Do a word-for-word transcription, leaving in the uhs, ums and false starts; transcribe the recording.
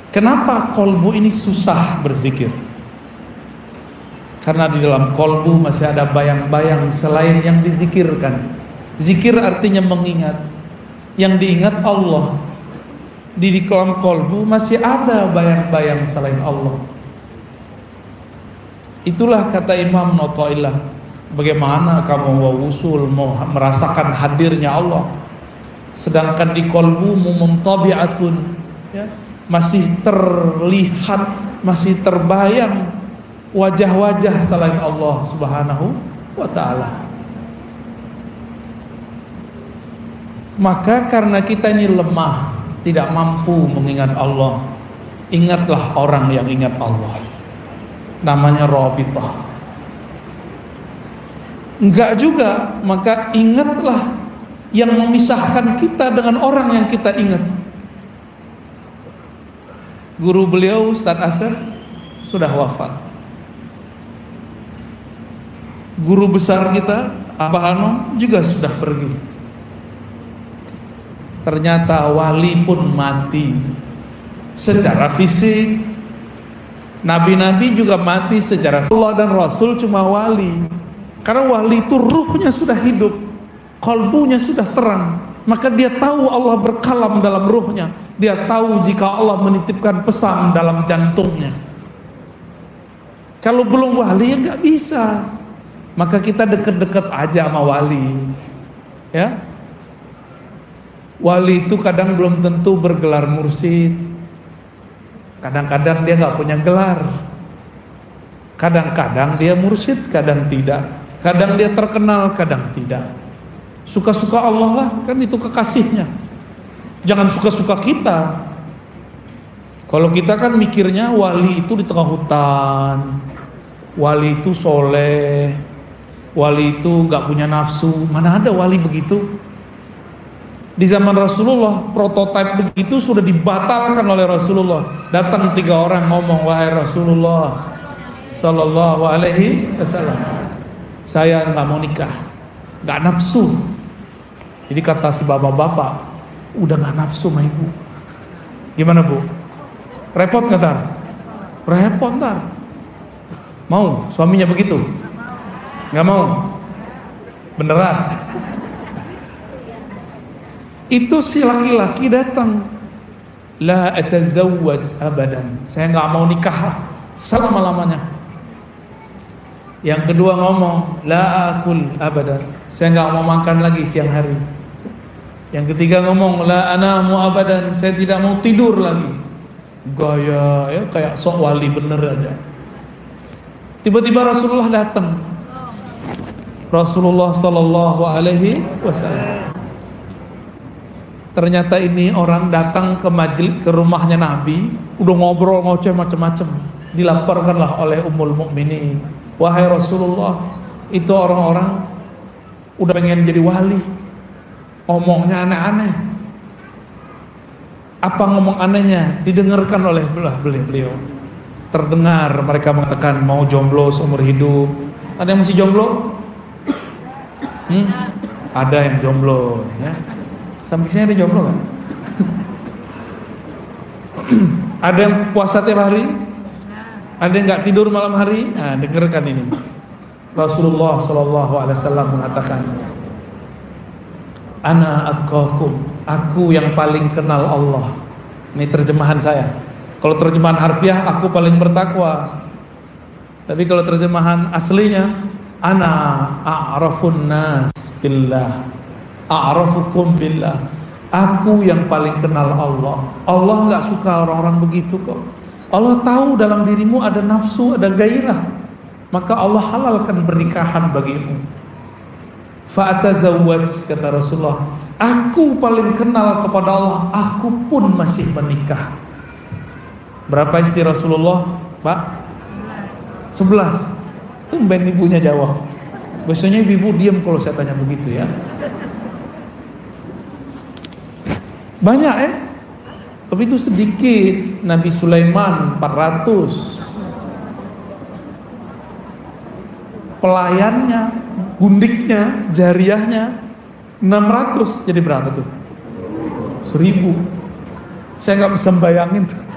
Kenapa kolbu ini susah berzikir? Karena di dalam kolbu masih ada bayang-bayang selain yang dizikirkan. Zikir artinya mengingat. Yang diingat Allah. Di dalam kolbu masih ada bayang-bayang selain Allah. Itulah kata Imam Nawawi, bagaimana kamu mau usul, mau merasakan hadirnya Allah, sedangkan di kolbumu muntabi'atun, ya, masih terlihat, masih terbayang wajah-wajah selain Allah Subhanahu wa ta'ala. Maka karena kita ini lemah, tidak mampu mengingat Allah, ingatlah orang yang ingat Allah. Namanya Rabithah. Enggak juga, maka ingatlah yang memisahkan kita dengan orang yang kita ingat. Guru beliau Ustaz Asep sudah wafat. Guru besar kita Abah Hanom juga sudah pergi. Ternyata wali pun mati secara fisik. Nabi-nabi juga mati secara Allah dan Rasul cuma wali. Karena wali itu ruhnya sudah hidup, kalbunya sudah terang, maka dia tahu Allah berkalam dalam ruhnya. Dia tahu jika Allah menitipkan pesan dalam jantungnya. Kalau belum wali ya nggak bisa. Maka kita deket-deket aja sama wali, ya. Wali itu kadang belum tentu bergelar mursyid. Kadang-kadang dia nggak punya gelar. Kadang-kadang dia mursyid, kadang tidak. Kadang dia terkenal, kadang tidak. Suka-suka Allah lah, kan itu kekasihnya. Jangan suka-suka kita. Kalau kita kan mikirnya wali itu di tengah hutan, wali itu soleh, wali itu nggak punya nafsu. Mana ada wali begitu? Di zaman Rasulullah, prototipe begitu sudah dibatalkan oleh Rasulullah. Datang tiga orang ngomong, wahai Rasulullah Sallallahu Alaihi Wasallam, saya nggak mau nikah, nggak nafsu. Jadi kata si bapak-bapak, udah nggak nafsu sama ibu, gimana bu? Repot nggak tar? Repot tar. Mau suaminya begitu? Nggak mau? Beneran? Itu si laki-laki datang, la atazawwaj abadan, saya nggak mau nikah selama-lamanya. Yang kedua ngomong, la akul abadan, saya nggak mau makan lagi siang hari. Yang ketiga ngomong, la anamu abadan, saya tidak mau tidur lagi. Gaya ya kayak sok wali bener aja. Tiba-tiba Rasulullah datang. Rasulullah Sallallahu Alaihi Wasallam. Ternyata ini orang datang ke majelis, ke rumahnya Nabi, udah ngobrol ngoceh macam-macam. Dilaporkanlah oleh Ummul Mukminin, wahai Rasulullah, itu orang-orang udah pengen jadi wali, ngomongnya aneh-aneh. Apa ngomong anehnya? Didengarkan oleh beliau. Terdengar mereka mengatakan mau jomblo seumur hidup. Ada yang masih jomblo? Hmm? Ada yang jomblo, ya. Sampai sini ada jomblo kan? Ada yang puasa tiap hari? Ada yang nggak tidur malam hari? Nah, dengarkan ini. Rasulullah Shallallahu Alaihi Wasallam mengatakan, Ana atqakum, aku yang paling kenal Allah. Ini terjemahan saya. Kalau terjemahan harfiah, aku paling bertakwa. Tapi kalau terjemahan aslinya, Ana a'rafun nas billah, a'rafukum billah, aku yang paling kenal Allah. Allah nggak suka orang-orang begitu kok. Allah tahu dalam dirimu ada nafsu, ada gairah, maka Allah halalkan pernikahan bagimu. Fa'atazawwaj, kata Rasulullah, aku paling kenal kepada Allah, aku pun masih menikah. Berapa istri Rasulullah, Pak? Sebelas. Tumben ibunya jawab. Biasanya ibu diam kalau saya tanya begitu ya. Banyak ya, tapi itu sedikit. Nabi Sulaiman empat ratus, pelayannya, gundiknya, jariahnya enam ratus. Jadi berapa tuh? Seribu. Saya nggak bisa bayangin tuh.